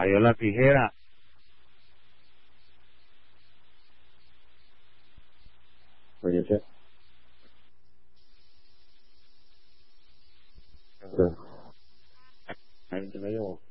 Falló la tijera. Oye, ¿qué? Ahí te lo llevo.